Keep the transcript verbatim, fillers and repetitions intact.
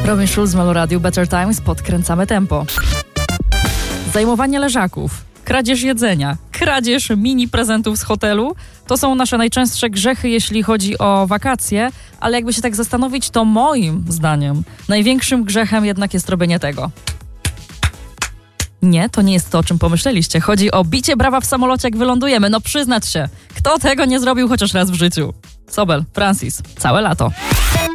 Robin Schulz z Meloradiu Better Times. Podkręcamy tempo. Zajmowanie leżaków, kradzież jedzenia, kradzież mini prezentów z hotelu to są nasze najczęstsze grzechy, jeśli chodzi o wakacje, ale jakby się tak zastanowić, to moim zdaniem największym grzechem jednak jest robienie tego. Nie, to nie jest to, o czym pomyśleliście. Chodzi o bicie brawa w samolocie, jak wylądujemy. No przyznać się, kto tego nie zrobił chociaż raz w życiu? Sobel, Francis, całe lato.